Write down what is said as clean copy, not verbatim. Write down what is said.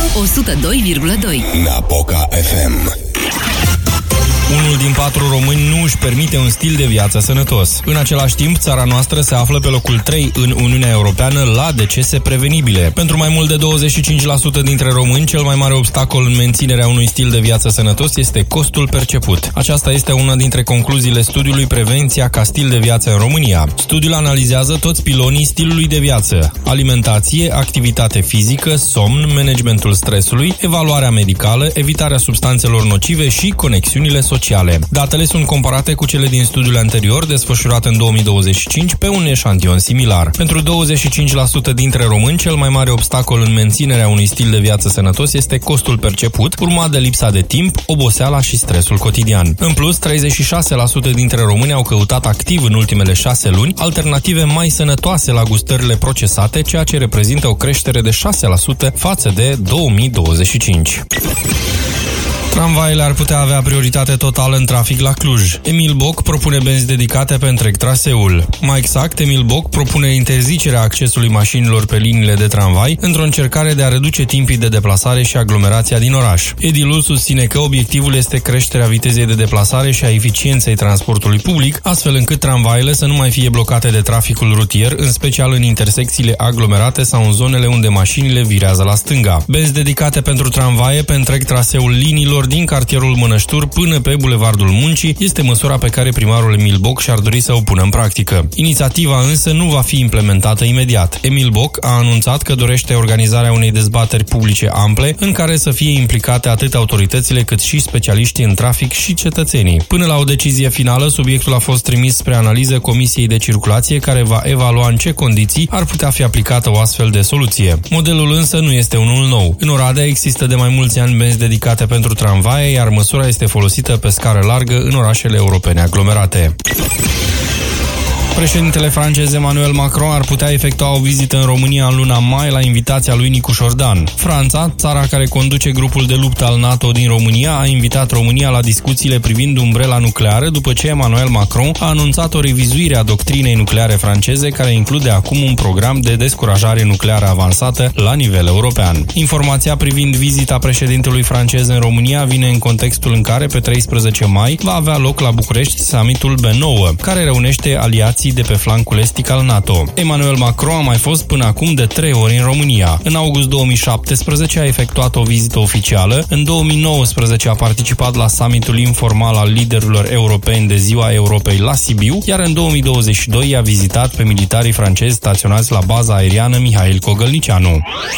102,2. Napoca FM. Unul din 4 români nu își permite un stil de viață sănătos. În același timp, țara noastră se află pe locul 3 în Uniunea Europeană la decese prevenibile. Pentru mai mult de 25% dintre români, cel mai mare obstacol în menținerea unui stil de viață sănătos este costul perceput. Aceasta este una dintre concluziile studiului Prevenția ca stil de viață în România. Studiul analizează toți pilonii stilului de viață: alimentație, activitate fizică, somn, managementul stresului, evaluarea medicală, evitarea substanțelor nocive și conexiunile sociale. Datele sunt comparate cu cele din studiul anterior, desfășurat în 2025, pe un eșantion similar. Pentru 25% dintre români, cel mai mare obstacol în menținerea unui stil de viață sănătos este costul perceput, urmat de lipsa de timp, oboseala și stresul cotidian. În plus, 36% dintre români au căutat activ în ultimele 6 luni alternative mai sănătoase la gustările procesate, ceea ce reprezintă o creștere de 6% față de 2025. Tramvaiele ar putea avea prioritate totală în trafic la Cluj. Emil Boc propune benzi dedicate pe întreg traseul. Mai exact, Emil Boc propune interzicerea accesului mașinilor pe liniile de tramvai într-o încercare de a reduce timpii de deplasare și aglomerația din oraș. Edilul susține că obiectivul este creșterea vitezei de deplasare și a eficienței transportului public, astfel încât tramvaiele să nu mai fie blocate de traficul rutier, în special în intersecțiile aglomerate sau în zonele unde mașinile virează la stânga. Benzi dedicate pentru tramvaie pe întreg traseul liniilor din cartierul Mănăștur până pe Bulevardul Muncii este măsura pe care primarul Emil Boc și-ar dori să o pună în practică. Inițiativa însă nu va fi implementată imediat. Emil Boc a anunțat că dorește organizarea unei dezbateri publice ample în care să fie implicate atât autoritățile cât și specialiștii în trafic și cetățenii. Până la o decizie finală, subiectul a fost trimis spre analiză Comisiei de Circulație, care va evalua în ce condiții ar putea fi aplicată o astfel de soluție. Modelul însă nu este unul nou. În Oradea există de mai mulți ani benzi dedicate pentru tramvaie, iar măsura este folosită pe scară largă în orașele europene aglomerate. Președintele francez Emmanuel Macron ar putea efectua o vizită în România în luna mai la invitația lui Nicu Șordan. Franța, țara care conduce grupul de luptă al NATO din România, a invitat România la discuțiile privind umbrela nucleară după ce Emmanuel Macron a anunțat o revizuire a doctrinei nucleare franceze, care include acum un program de descurajare nucleară avansată la nivel european. Informația privind vizita președintelui francez în România vine în contextul în care pe 13 mai va avea loc la București summitul B9, care reunește aliații de pe flancul estic al NATO. Emmanuel Macron a mai fost până acum de 3 ori în România. În august 2017 a efectuat o vizită oficială, în 2019 a participat la summitul informal al liderilor europeni de Ziua Europei la Sibiu, iar în 2022 i-a vizitat pe militarii francezi staționați la baza aeriană Mihail Cogălnicianu.